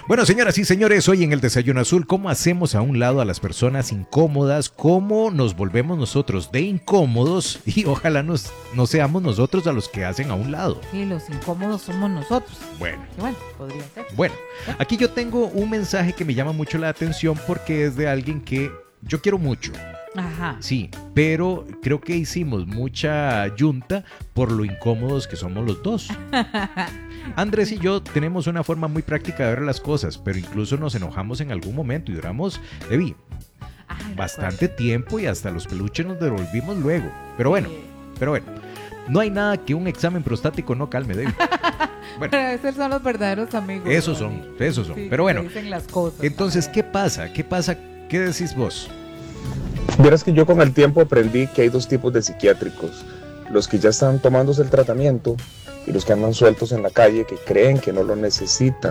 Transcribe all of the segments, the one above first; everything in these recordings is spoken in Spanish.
Bueno, señoras y señores, hoy en el Desayuno Azul, ¿cómo hacemos a un lado a las personas incómodas? ¿Cómo nos volvemos nosotros de incómodos? Y ojalá no seamos nosotros a los que hacen a un lado. Sí, los incómodos somos nosotros. Bueno. Y bueno, podría ser. Bueno, aquí yo tengo un mensaje que me llama mucho la atención porque es de alguien que yo quiero mucho. Ajá. Sí, pero creo que hicimos mucha yunta por lo incómodos que somos los dos. Andrés y yo tenemos una forma muy práctica de ver las cosas, pero incluso nos enojamos en algún momento y duramos, Debbie, bastante tiempo y hasta los peluches nos devolvimos luego. Pero bueno, no hay nada que un examen prostático no calme, Debbie. Bueno, esos son los verdaderos amigos. Esos son. Sí, pero bueno, dicen las cosas, entonces, ¿qué pasa? ¿Qué decís vos? Verás que yo con el tiempo aprendí que hay dos tipos de psiquiátricos: los que ya están tomándose el tratamiento y los que andan sueltos en la calle, que creen que no lo necesitan.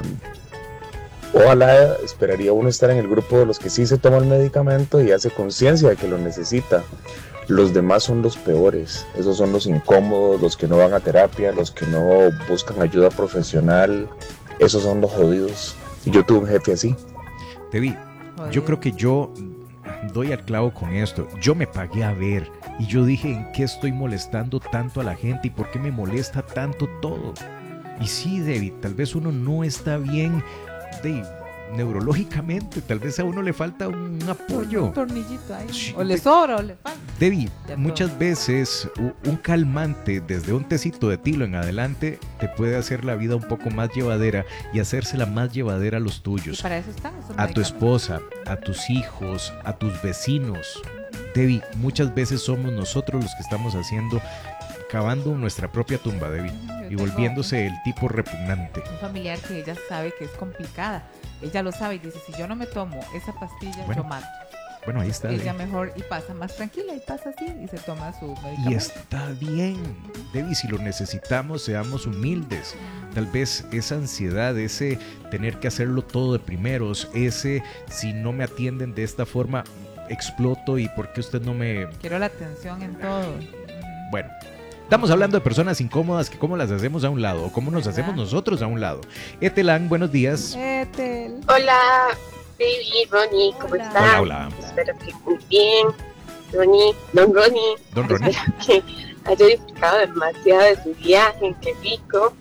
Ojalá esperaría uno estar en el grupo de los que sí se toma el medicamento y hace conciencia de que lo necesita. Los demás son los peores, esos son los incómodos, los que no van a terapia, los que no buscan ayuda profesional, esos son los jodidos. Y yo tuve un jefe así. Te vi, yo creo que yo doy al clavo con esto. Yo me pagué a ver y yo dije, ¿en qué estoy molestando tanto a la gente y por qué me molesta tanto todo? Y sí, David, tal vez uno no está bien neurológicamente, tal vez a uno le falta un apoyo. Un tornillito ahí. Sí, o le sobra o le falta. David, muchas veces un calmante desde un tecito de tilo en adelante te puede hacer la vida un poco más llevadera y hacérsela más llevadera a los tuyos. Y para eso están a tu esposa, a tus hijos, a tus vecinos. David, muchas veces somos nosotros los que estamos cavando nuestra propia tumba, David, y volviéndose el tipo repugnante. Un familiar que ella sabe que es complicada. Ella lo sabe y dice, si yo no me tomo esa pastilla, yo mato. Bueno, ahí está. Ella mejor y pasa más tranquila y pasa así y se toma su medicamento. Y está bien, Debbie, si lo necesitamos, seamos humildes. Tal vez esa ansiedad, ese tener que hacerlo todo de primeros, ese si no me atienden de esta forma, exploto y por qué usted no me... Quiero la atención en todo. Bueno, estamos hablando de personas incómodas, que cómo las hacemos a un lado o cómo nos hacemos nosotros a un lado. Etelan, buenos días. Etel. Hola, baby, Ronnie, ¿cómo estás? Hola. Espero que muy bien. Don Ronnie. Espero que haya disfrutado demasiado de su viaje, qué rico.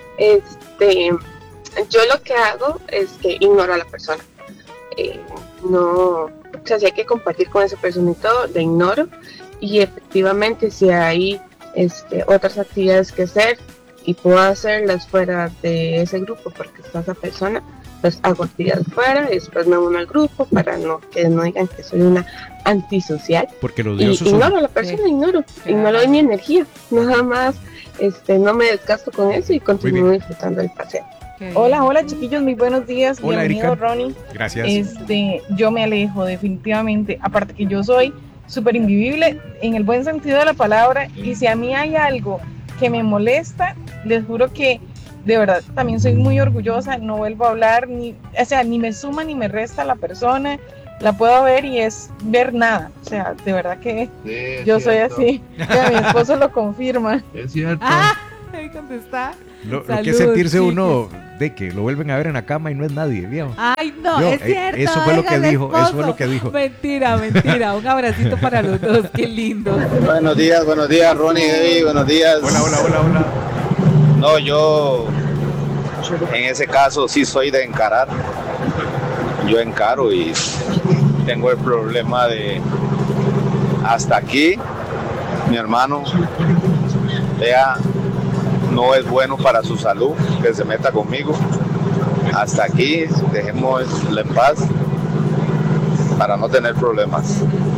Yo lo que hago es que ignoro a la persona. No, o sea, si hay que compartir con esa persona y todo, la ignoro. Y efectivamente, si hay otras actividades que hacer y puedo hacerlas fuera de ese grupo porque está esa persona, pues hago actividades fuera y después me uno al grupo para que no digan que soy una antisocial. Porque los dioses ignoro a la persona, ignoro mi energía, nada más no me desgasto con eso y continúo disfrutando del paseo. Hola chiquillos, muy buenos días. Hola, bienvenido, Erika. Ronnie. Gracias. Yo me alejo definitivamente, aparte que yo soy súper invivible en el buen sentido de la palabra, y si a mí hay algo que me molesta, les juro que de verdad también soy muy orgullosa, no vuelvo a hablar, ni me suma ni me resta la persona, la puedo ver y es ver nada, o sea, de verdad que sí, yo soy así, que mi esposo lo confirma. Es cierto. Ahí contesta. Lo que es sentirse uno de que lo vuelven a ver en la cama y no es nadie, ¿vieron? Ay, no, es cierto. Eso fue lo que dijo, Mentira, un abracito para los dos, qué lindo. Buenos días, Ronnie, Debbie, buenos días. Hola. No, yo en ese caso sí soy de encarar. Yo encaro y tengo el problema de hasta aquí, mi hermano, vea, no es bueno para su salud que se meta conmigo. Hasta aquí, dejémosla en paz para no tener problemas.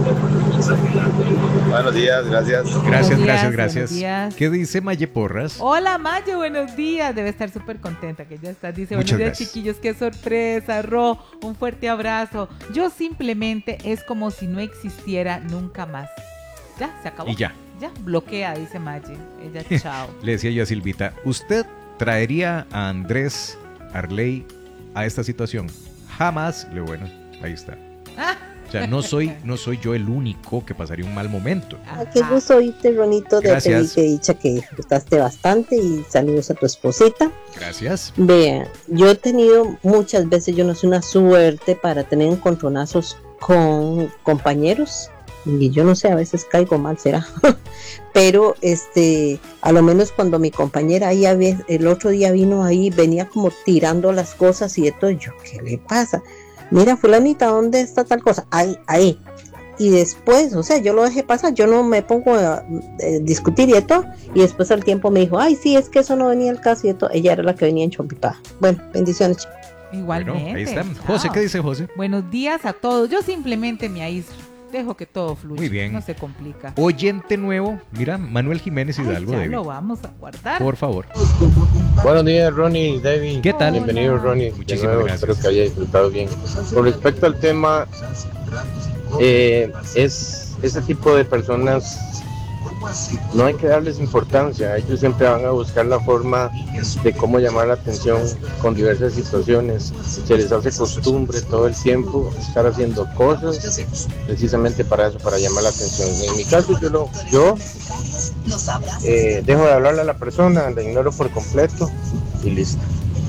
Buenos días, gracias. Gracias. ¿Qué dice Maye Porras? Hola Maye, buenos días. Debe estar súper contenta que ya está. Dice, muchas buenos días gracias. Chiquillos, qué sorpresa, Ro, un fuerte abrazo. Yo simplemente es como si no existiera nunca más. Ya, se acabó. Y ya, bloquea, dice Maye. Ella, chao. le decía yo a Silvita, ¿usted traería a Andrés Arley a esta situación? Jamás, bueno, ahí está. O sea, no soy yo el único que pasaría un mal momento. Qué gusto oírte, Ronito, de Gracias. que dicha que disfrutaste bastante y saludos a tu esposita. Gracias. Vean, yo he tenido muchas veces, yo no sé, una suerte para tener encontronazos con compañeros y yo no sé, a veces caigo mal, será. Pero a lo menos cuando mi compañera ahí el otro día vino ahí, venía como tirando las cosas y de todo, yo, ¿qué le pasa? Mira, fulanita, ¿dónde está tal cosa? Ahí. Y después, o sea, yo lo dejé pasar, yo no me pongo a discutir y de todo. Y después al tiempo me dijo, ay, sí, es que eso no venía al caso y de todo. Ella era la que venía enchompipada. Bueno, bendiciones, chicos. Igualmente. Bueno, ahí está. chao. José, ¿qué dice José? Buenos días a todos. Yo simplemente me aíslo. Dejo que todo fluya. Muy bien. No se complica. Oyente nuevo, mira, Manuel Jiménez Hidalgo, Ya David. lo vamos a guardar. Por favor. Buenos días, Ronnie y David. ¿Qué tal? Bienvenido, Ronnie. Muchísimas de nuevo, gracias. espero que haya disfrutado bien. Con respecto al tema, es ese tipo de personas, no hay que darles importancia. Ellos siempre van a buscar la forma de cómo llamar la atención con diversas situaciones. Se les hace costumbre todo el tiempo estar haciendo cosas precisamente para eso, para llamar la atención. En mi caso, yo dejo de hablarle a la persona, la ignoro por completo y listo.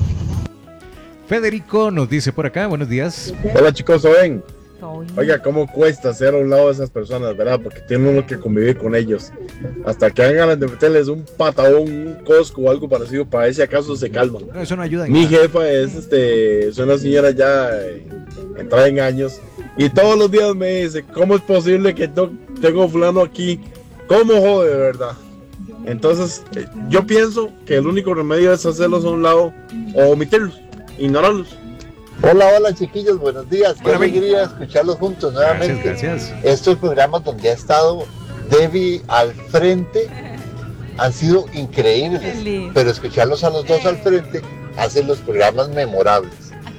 Federico nos dice por acá, buenos días. Hola chicos, ¿saben? Soy- Oiga, cómo cuesta ser a un lado de esas personas, ¿verdad? Porque tiene uno que convivir con ellos. Hasta que hagan ganas de meterles un patadón, un cosco o algo parecido para ver si acaso se calman. No, eso no ayuda en Mi nada. jefa es una señora ya entrada en años y todos los días me dice, ¿cómo es posible que no tengo fulano aquí? ¿Cómo jode, de verdad? Entonces, yo pienso que el único remedio es hacerlos a un lado o omitirlos, ignorarlos. Hola chiquillos, buenos días. Qué Hola, alegría escucharlos juntos nuevamente. Gracias. Estos programas donde ha estado Debbie al frente han sido Qué increíbles, lindo. pero escucharlos a los dos al frente hace los programas memorables.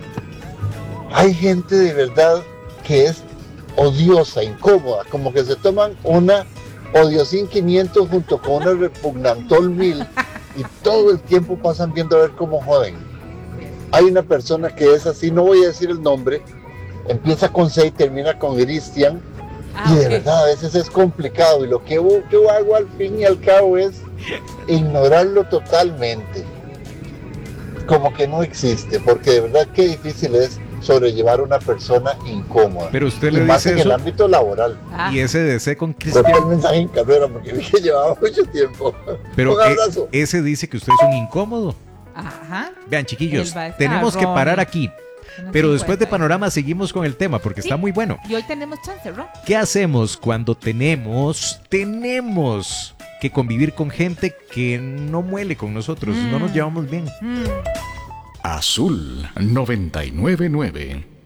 Hay gente de verdad que es odiosa, incómoda, como que se toman una Odiosín 500 junto con una Repugnantol 1000 y todo el tiempo pasan viendo a ver cómo joden. Hay una persona que es así, no voy a decir el nombre, empieza con C y termina con Christian, y de ok. verdad a veces es complicado, y lo que yo hago al fin y al cabo es ignorarlo totalmente, como que no existe, porque de verdad qué difícil es sobrellevar a una persona incómoda, Pero usted y le más dice en el eso ámbito laboral. Ah, y ese DC con Corté el Cristian. mensaje en carrera porque vi que llevaba mucho tiempo. Pero Un abrazo. ese dice que usted es un incómodo. ajá. Vean, chiquillos, Él va a estar, tenemos que parar Ronnie. aquí. Unos Pero después de 50. Panorama seguimos con el tema porque está muy bueno. Y hoy tenemos chance, ¿no? ¿Qué hacemos cuando tenemos que convivir con gente que no muele con nosotros, no nos llevamos bien? Azul 999.